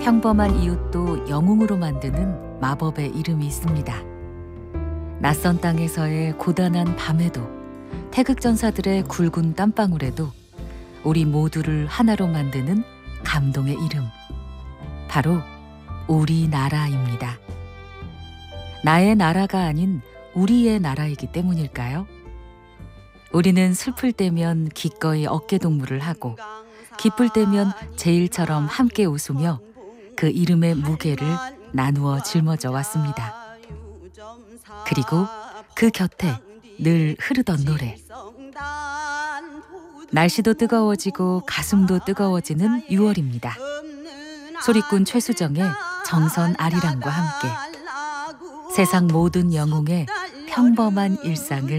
평범한 이웃도 영웅으로 만드는 마법의 이름이 있습니다. 낯선 땅에서의 고단한 밤에도, 태극전사들의 굵은 땀방울에도 우리 모두를 하나로 만드는 감동의 이름, 바로 우리나라입니다. 나의 나라가 아닌 우리의 나라이기 때문일까요? 우리는 슬플 때면 기꺼이 어깨동무를 하고, 기쁠 때면 제일처럼 함께 웃으며 그 이름의 무게를 나누어 짊어져 왔습니다. 그리고 그 곁에 늘 흐르던 노래. 날씨도 뜨거워지고 가슴도 뜨거워지는 6월입니다. 소리꾼 최수정의 정선 아리랑과 함께 세상 모든 영웅의 평범한 일상을